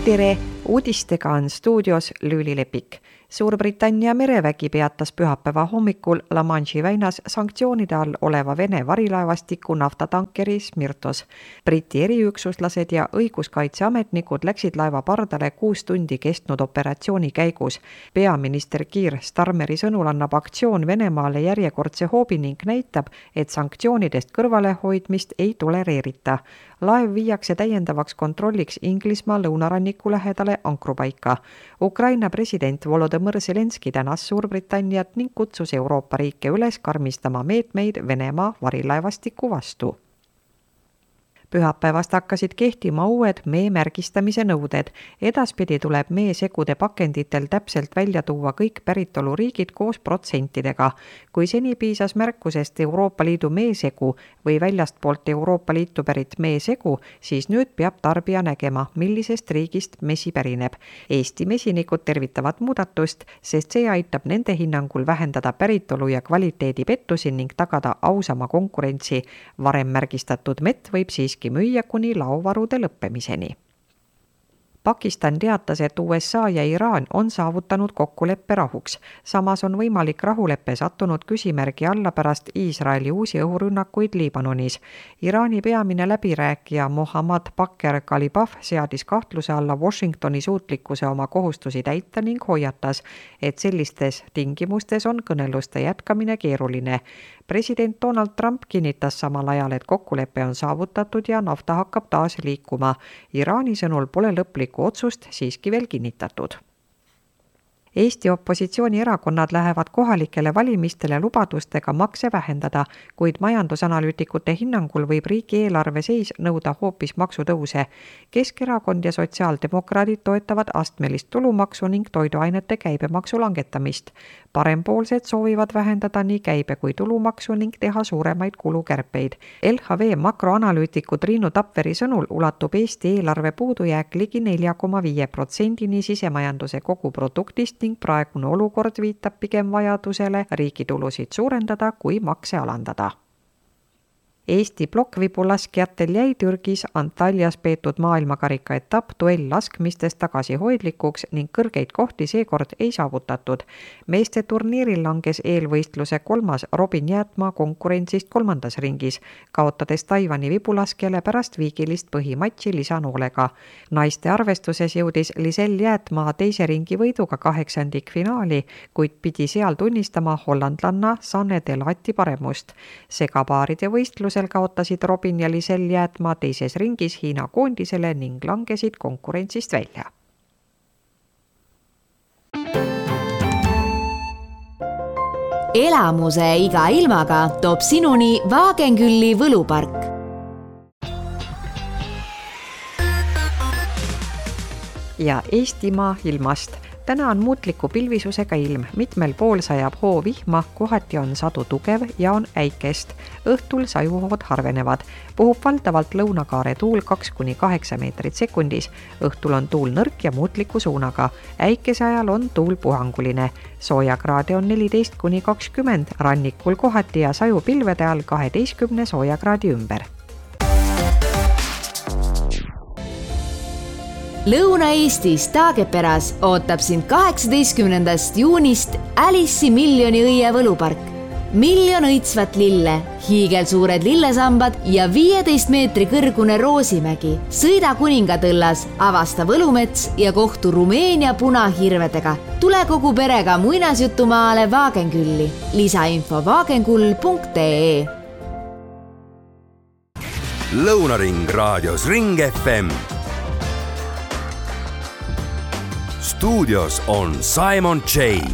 Tere! Uudistega on stuudios Lüüli Lepik. Suurbritannia merevägi peatas pühapäeva hommikul La Manche'i väinas sanktsioonide all oleva Vene varilaevastiku naftatankeri Smirtos. Briti eriüksuslased ja õiguskaitseametnikud läksid laeva pardale 6 tundi kestnud operatsiooni käigus. Peaminister Keir Starmeri sõnul annab aktsioon Venemaale järjekordse hoobi ning näitab, et sanktsioonidest kõrvalehoidmist ei tolereerita. Laev viiakse täiendavaks kontrolliks Inglismaa lõunaranniku lähedale ankrupaika. Ukraina president Volodõmõr Zelenski tänas Suurbritanniat ning kutsus Euroopa riike üles karmistama meetmeid Venemaa varilaevastiku vastu. Pühapäevast hakkasid kehtima uued mee märgistamise nõuded. Edaspidi tuleb meesegude pakenditel täpselt välja tuua kõik päritoluriigid koos protsentidega. Kui seni piisas märkusest Euroopa Liidu meesegu või väljastpoolt Euroopa Liitu pärit meesegu, siis nüüd peab tarbija nägema, millisest riigist mesi pärineb. Eesti mesinikud tervitavad muudatust, sest see aitab nende hinnangul vähendada päritolu ja kvaliteedi pettusi ning tagada ausama konkurentsi. Varem märgistatud mett võib siiski müüa kuni laovarude lõppemiseni. Pakistan teatas, et USA ja Iraan on saavutanud kokkuleppe rahuks. Samas on võimalik rahuleppe sattunud küsimärgi alla pärast Iisraeli uusi õhurünnakuid Liibanonis. Iraani peamine läbirääkija Mohammad Bakr Kalibaf seadis kahtluse alla Washingtoni suutlikkuse oma kohustusi täita ning hoiatas, et sellistes tingimustes on kõneluste jätkamine keeruline. President Donald Trump kinnitas samal ajal, et kokkulepe on saavutatud ja nafta hakkab taas liikuma. Iraani sõnul pole lõplikku otsust siiski veel kinnitatud. Eesti opositsioonierakonnad lähevad kohalikele valimistele lubadustega makse vähendada, kuid majandusanalüütikute hinnangul võib riigieelarve seis nõuda hoopis maksutõuse. Keskerakond ja sotsiaaldemokraadid toetavad astmelist tulumaksu ning toiduainete käibemaksu langetamist. Parempoolsed soovivad vähendada nii käibe kui tulumaksu ning teha suuremaid kulukärpeid. LHV makroanalüütiku Triinu Tapveri sõnul ulatub Eesti eelarve puudujääk ligi 4,5% sisemajanduse koguproduktist ning praegune olukord viitab pigem vajadusele riigi tulusid suurendada kui makse alandada. Eesti plokkvibulaskjatel jäi Türgis Antalyas peetud maailmakarika etapp duell laskmistest tagasihoidlikuks ning kõrgeid kohti seekord ei saavutatud. Meeste turniiril langes eelvõistluse 3. Robin Jäätmaa konkurentsist 3. ringis, kaotades Taiwani vibulaskjale pärast viigilist põhimatši lisanoolega. Naiste arvestuses jõudis Lisel Jäätmaa 2. ringi võiduga 8. finaali, kuid pidi seal tunnistama hollandlanna Sanne Delati paremust. Segapaaride võistlus kaotasid Robin ja Lisel Jäätmaa 2. ringis Hiina koondisele ning langesid konkurentsist välja. Elamuse iga ilmaga toob sinuni Wagenkülli võlupark. Ja Eestimaa ilmast. Täna on muutliku pilvisusega ilm, mitmel pool sajab hoo vihma, kohati on sadu tugev ja on äikest. Õhtul sajuhood harvenevad. Puhub valdavalt lõunakaare tuul 2–8 meetrit sekundis. Õhtul on tuul nõrk ja muutliku suunaga. Äikese ajal on tuul puhanguline. Soojakraade on 14–20, rannikul kohati ja sajupilvede all 12 soojakraadi ümber. Lõuna-Eestis Taageperas ootab sind 18. juunist Alice'i miljoni õie võlupark. 1 miljon õitsvat lille, hiigelsuured lillesambad ja 15 meetri kõrgune roosimägi. Sõida Kuningatõllas, avasta võlumets ja kohtu Rumeenia punahirvedega. Tule kogu perega muinasjutumaale Wagenkülli. Lisainfo wagenkull.ee. Lõunaring raadios Ring FM. Stuudios on Simon J.